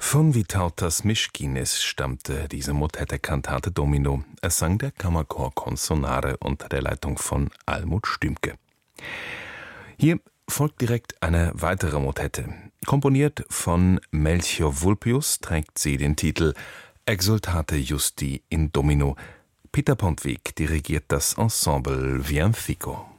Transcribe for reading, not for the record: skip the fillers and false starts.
Von Vytautas Miškinis stammte diese Motette-Kantate Domino. Es sang der Kammerchor Consonare unter der Leitung von Almuth Stümke. Hier folgt direkt eine weitere Motette. Komponiert von Melchior Vulpius trägt sie den Titel Exsultate Justi in Domino. Peter Pontweg dirigiert das Ensemble Vian Fico.